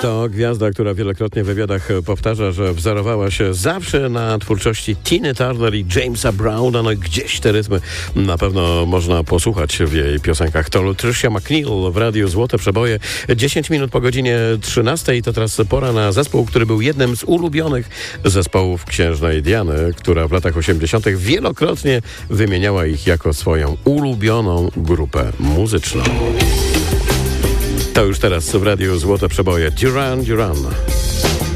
To gwiazda, która wielokrotnie w wywiadach powtarza, że wzorowała się zawsze na twórczości Tiny Turner i Jamesa Browna. No i gdzieś te rytmy na pewno można posłuchać w jej piosenkach. To Tricia McNeil w Radiu Złote Przeboje. 10 minut po godzinie 13. To teraz pora na zespół, który był jednym z ulubionych zespołów księżnej Diany, która w latach 80. wielokrotnie wymieniała ich jako swoją ulubioną grupę muzyczną. To już teraz w Radiu Złote Przeboje. Duran Duran.